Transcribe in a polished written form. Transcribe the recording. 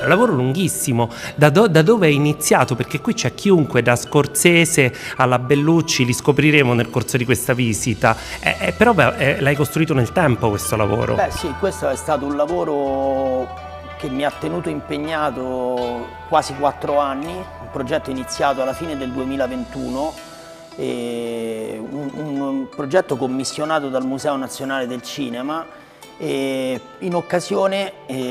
lavoro lunghissimo. Da dove è iniziato? Perché qui c'è chiunque, da Scorsese alla Bellucci, li scopriremo nel corso di questa visita. Però l'hai costruito nel tempo questo lavoro. Beh sì, questo è stato un lavoro che mi ha tenuto impegnato quasi 4 anni, un progetto iniziato alla fine del 2021, un progetto commissionato dal Museo Nazionale del Cinema, in occasione